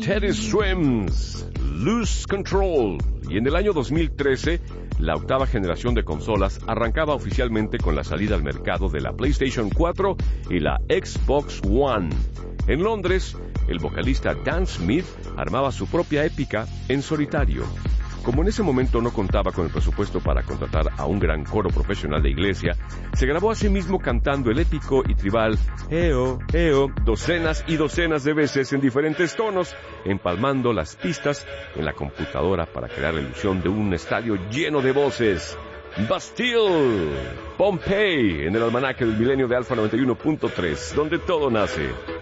Teddy Swims, Lose Control. Y en el año 2013, la octava generación de consolas arrancaba oficialmente con la salida al mercado de la PlayStation 4 y la Xbox One. En Londres, el vocalista Dan Smith armaba su propia épica en solitario. Como en ese momento no contaba con el presupuesto para contratar a un gran coro profesional de iglesia, se grabó a sí mismo cantando el épico y tribal "Eo, Eo" docenas y docenas de veces en diferentes tonos, empalmando las pistas en la computadora para crear la ilusión de un estadio lleno de voces. Bastille, Pompeii, en el almanaque del milenio de Alfa 91.3, donde todo nace.